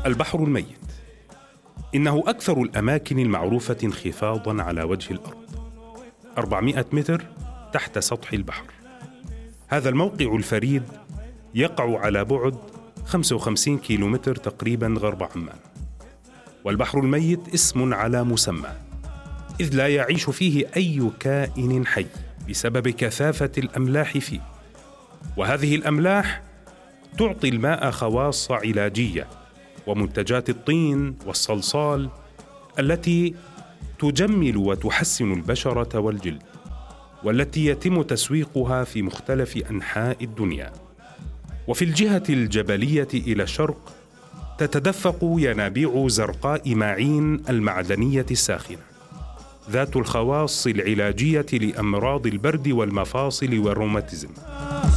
البحر الميت إنه أكثر الأماكن المعروفة انخفاضاً على وجه الأرض، 400 متر تحت سطح البحر. هذا الموقع الفريد يقع على بعد 55 كيلومتر تقريباً غرب عمان، والبحر الميت اسم على مسمى، إذ لا يعيش فيه أي كائن حي بسبب كثافة الأملاح فيه، وهذه الأملاح تعطي الماء خواص علاجية ومنتجات الطين والصلصال التي تجمل وتحسن البشرة والجلد، والتي يتم تسويقها في مختلف أنحاء الدنيا. وفي الجهة الجبلية إلى الشرق تتدفق ينابيع زرقاء معين المعدنية الساخنة ذات الخواص العلاجية لأمراض البرد والمفاصل والروماتيزم.